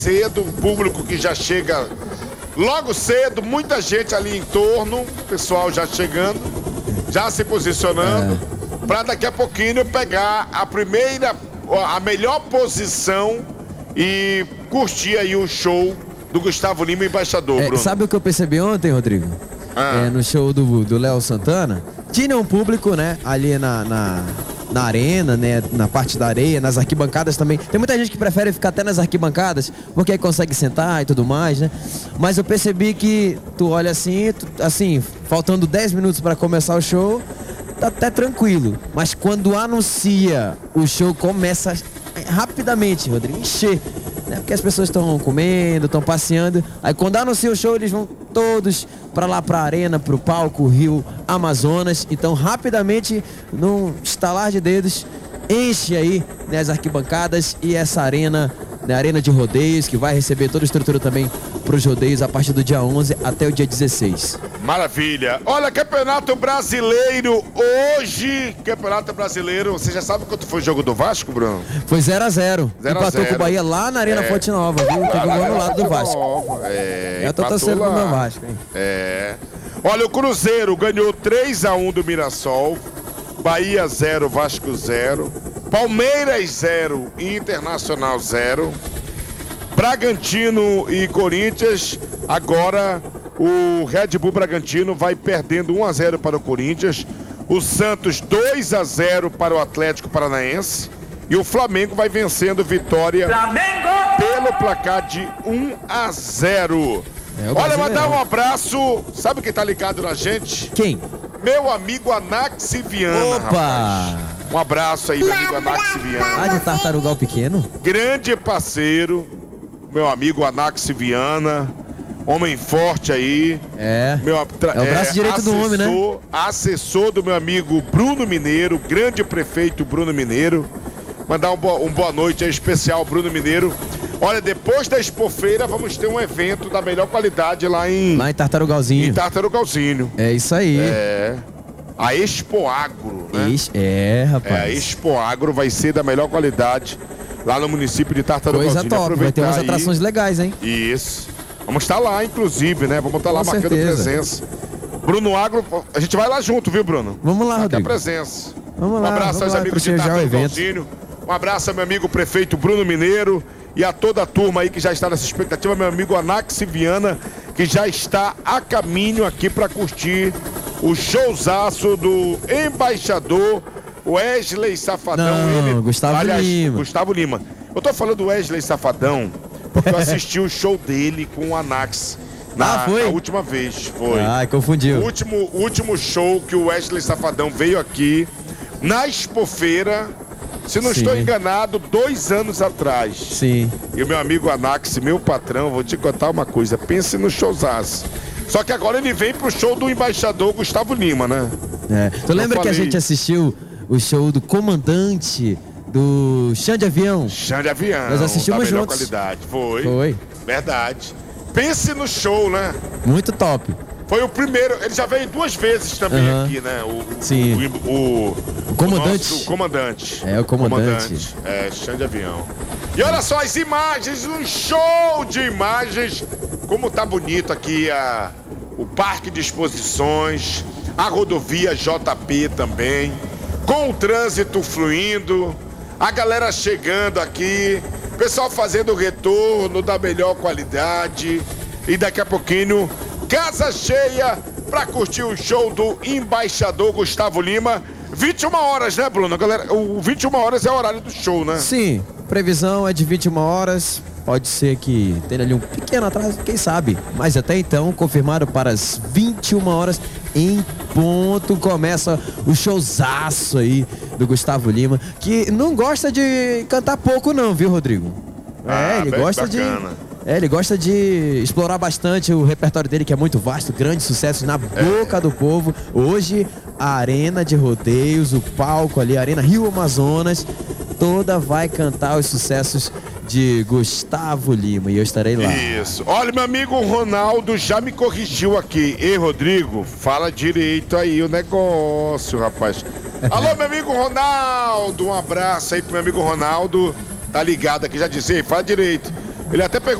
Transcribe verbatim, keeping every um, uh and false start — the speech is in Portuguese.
cedo, um público que já chega logo cedo, muita gente ali em torno, o pessoal já chegando, já se posicionando, é. para daqui a pouquinho pegar a primeira, a melhor posição e curtir aí o show do Gustavo Lima, embaixador, é, Bruno. Sabe o que eu percebi ontem, Rodrigo? Ah. É, no show do Léo Santana, tinha um público, né, ali na, na, na arena, né, na parte da areia, nas arquibancadas também. Tem muita gente que prefere ficar até nas arquibancadas, porque aí consegue sentar e tudo mais, né? Mas eu percebi que tu olha assim, tu, assim, faltando dez minutos para começar o show, tá até tranquilo. Mas quando anuncia, o show começa rapidamente, Rodrigo, encher. Né? Porque as pessoas estão comendo, estão passeando. Aí quando anuncia o show, eles vão todos para lá, para a arena, para o palco Rio Amazonas. Então, rapidamente, num estalar de dedos, enche aí, né, as arquibancadas e essa arena, né, arena de rodeios, que vai receber toda a estrutura também para os rodeios a partir do dia onze até o dia dezesseis. Maravilha. Olha, Campeonato Brasileiro hoje, Campeonato Brasileiro, você já sabe quanto foi o jogo do Vasco, Bruno? Foi zero a zero. Empatou com o Bahia lá na Arena é. Fonte Nova, viu? Teve um gol no lado do Vasco. Nova. É, eu tô torcendo pro meu Vasco, hein? É. Olha, o Cruzeiro ganhou três a um do Mirassol, Bahia zero, Vasco zero, Palmeiras zero, Internacional zero, Bragantino e Corinthians, agora o Red Bull Bragantino vai perdendo um a zero para o Corinthians, o Santos dois a zero para o Atlético Paranaense e o Flamengo vai vencendo Vitória Flamengo! Pelo placar de um a zero. É, olha, mandar um abraço, sabe quem tá ligado na gente? Quem? Meu amigo Anaxi Viana. Opa! Rapaz. Um abraço aí, meu amigo Anaxi Viana. Ah, de Tartarugal Pequeno? Grande parceiro, meu amigo Anaxi Viana. Homem forte aí. É. Meu, é o braço é, direito assessor, do homem, né? Assessor do meu amigo Bruno Mineiro, grande prefeito Bruno Mineiro. Mandar um, bo, um boa noite aí especial, Bruno Mineiro. Olha, depois da Expofeira, vamos ter um evento da melhor qualidade lá em... Lá em Tartarugalzinho. Em Tartarugalzinho. É isso aí. É. A Expo Agro, né? Ex é, rapaz. É, a Expo Agro vai ser da melhor qualidade lá no município de Tartarugalzinho. Coisa top, vai ter umas atrações aí. legais, hein? Isso. Vamos estar lá, inclusive, né? Vamos estar lá Com marcando certeza. presença. Bruno Agro, a gente vai lá junto, viu, Bruno? Vamos lá, Marcar Rodrigo. presença. Vamos lá, um abraço vamos aos lá, amigos de Tartarugalzinho. Um abraço ao meu amigo prefeito Bruno Mineiro e a toda a turma aí que já está nessa expectativa. Meu amigo Anaxi Viana, que já está a caminho aqui para curtir o showzaço do embaixador Wesley Safadão. Não, Ele, Gustavo aliás, Lima. Gustavo Lima. Eu tô falando do Wesley Safadão porque eu assisti o show dele com o Anax na, ah, foi? na última vez. Foi. Ah, confundiu. O último, último show que o Wesley Safadão veio aqui na Expofeira, se não Sim. estou enganado, dois anos atrás. Sim. E o meu amigo Anax, meu patrão, vou te contar uma coisa, pense no showzaço. Só que agora ele vem pro show do embaixador Gustavo Lima, né? É. Tu lembra que a gente assistiu o show do comandante do Chão de Avião? Chão de Avião. Nós assistimos da melhor juntos. Qualidade. Foi. Foi. Verdade. Pense no show, né? Muito top. Foi o primeiro, ele já veio duas vezes também uhum. aqui, né? O, Sim. O, o, o comandante. O, nosso, o comandante. É, o comandante. comandante. É, Chão de Avião. E olha só as imagens, um show de imagens. Como tá bonito aqui a, o Parque de Exposições, a rodovia J P também, com o trânsito fluindo, a galera chegando aqui, pessoal fazendo o retorno da melhor qualidade e daqui a pouquinho casa cheia para curtir o show do embaixador Gustavo Lima. vinte e uma horas, né, Bruno? Galera, o vinte e uma horas é o horário do show, né? Sim, previsão é de vinte e uma horas. Pode ser que tenha ali um pequeno atraso, quem sabe. Mas até então, confirmado para as vinte e uma horas em ponto, começa o showzaço aí do Gustavo Lima, que não gosta de cantar pouco não, viu, Rodrigo? Ah, é, ele gosta bacana. de... É, ele gosta de explorar bastante o repertório dele, que é muito vasto, grandes sucessos na boca é. do povo. Hoje, a arena de rodeios, o palco ali, a Arena Rio Amazonas, toda vai cantar os sucessos de Gustavo Lima, e eu estarei lá. Isso. Olha, meu amigo Ronaldo já me corrigiu aqui. Ei, Rodrigo, fala direito aí o negócio, rapaz. Alô, meu amigo Ronaldo, um abraço aí pro meu amigo Ronaldo. Tá ligado aqui, já disse, ei, fala direito. Ele até pegou